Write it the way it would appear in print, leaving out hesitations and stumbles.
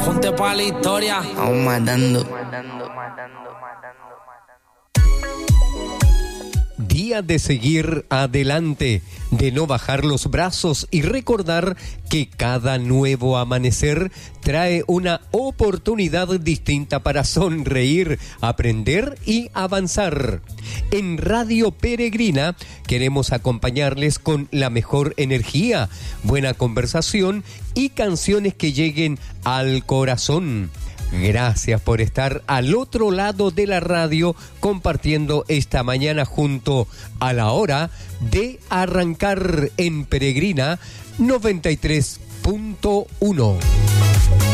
Junte para la historia. Aún matando. Día de seguir adelante, de no bajar los brazos y recordar que cada nuevo amanecer trae una oportunidad distinta para sonreír, aprender y avanzar. En Radio Peregrina queremos acompañarles con la mejor energía, buena conversación y canciones que lleguen al corazón. Gracias por estar al otro lado de la radio compartiendo esta mañana junto a la hora de arrancar en Peregrina 93.1.